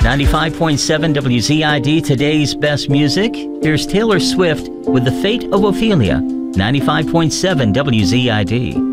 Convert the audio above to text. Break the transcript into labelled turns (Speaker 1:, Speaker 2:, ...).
Speaker 1: 95.7 WZID, today's best music. Here's Taylor Swift with The Fate of Ophelia. 95.7 WZID.